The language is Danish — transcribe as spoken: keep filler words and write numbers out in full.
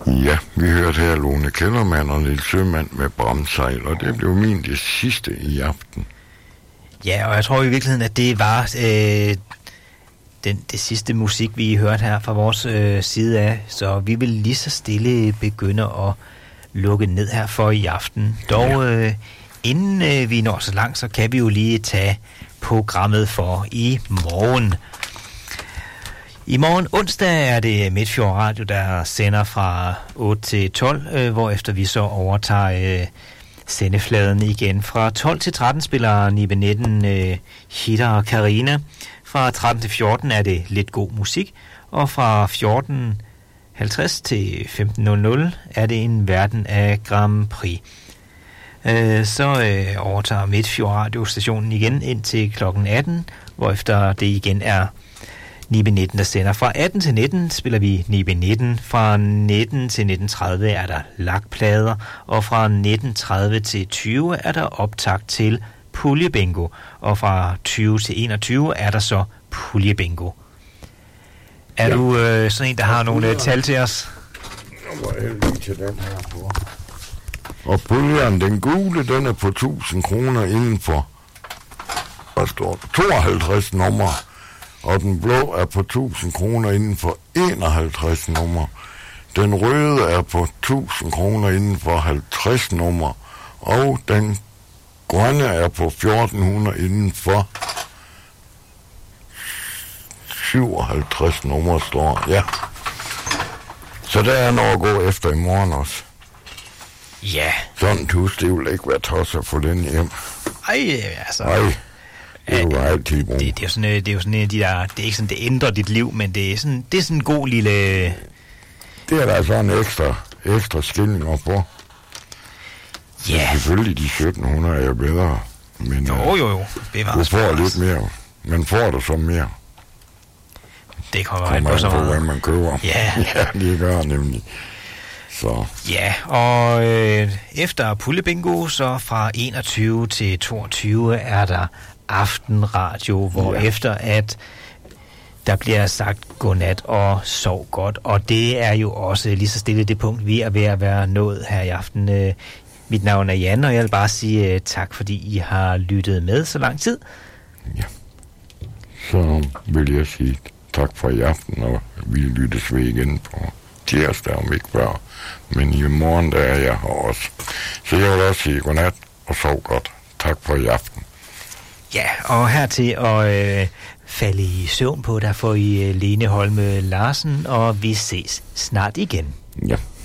Ja, vi hørte her Lone Kellermann og Niels Sømann med Bramsejl, og det blev min det sidste i aften. Ja, og jeg tror i virkeligheden, at det var øh, den, det sidste musik, vi hørte her fra vores øh, side af, så vi vil lige så stille begynde at lukke ned her for i aften. Dog, øh, inden øh, vi når så langt, så kan vi jo lige tage programmet for i morgen. I morgen onsdag er det Midtfjord Radio, der sender fra otte til tolv, øh, hvorefter vi så overtager øh, sendefladen igen. Fra tolv til tretten spiller Nibe nitten øh, Hitter og Karina. Fra tretten til fjorten er det lidt god musik, og fra fjorten halvtreds til femten nul nul er det en verden af Grand Prix. Øh, så øh, overtager Midtfjord radiostationen igen indtil klokken atten, hvorefter det igen er Nibe nitten, der sender. Fra atten til nitten spiller vi Nibe nitten. Fra nitten til nitten tredive er der lakplader, og fra nitten tredive til tyve er der optakt til puljebingo, og fra tyve til enogtyve er der så puljebingo. Er ja. du øh, sådan en, der har nogle øh, tal til os? Jeg var heldig til den her på. Og puljeren, den gule, den er på tusind kroner inden for, hvad står tooghalvtreds numre. Og den blå er på tusind kroner inden for enoghalvtreds nummer. Den røde er på tusind kroner inden for halvtreds nummer. Og den grønne er på fjorten hundrede inden for syvoghalvtreds nummer, står. Ja. Så der er noget at gå efter i morgen også. Ja. Sådan en tus, det vil ikke være tosset at få den hjem. Ej, altså... Ej. Det er jo altid det, det, det er jo sådan, det er jo sådan en af de der, det er ikke sådan, det ændrer dit liv, men det er sådan, det er sådan en god lille... Det er der sådan ekstra, ekstra skillinger på. Ja. Yeah. Selvfølgelig de sytten hundrede er jo bedre, men... Jo, jo, jo. Du får lidt mere, men får du så mere. Det kommer an på så meget. Hvad man køber. Ja. Ja, det gør nemlig. Så. Ja, og øh, efter puljebingo, så fra enogtyve til toogtyve er der aftenradio, hvor ja. Efter at der bliver sagt godnat og sov godt, og det er jo også lige så stille det punkt, vi er ved at være nået her i aften. Øh, mit navn er Jan, og jeg vil bare sige uh, tak, fordi I har lyttet med så lang tid. Ja, så vil jeg sige tak for i aften, og vi lyttes ved igen på tirsdag om ikke før. Men i morgen der er jeg her også. Så jeg vil også sige godnat og sov godt. Tak for i aften. Ja, og her til at øh, falde i søvn på, der får I øh, Lene Holme Larsen, og vi ses snart igen. Ja.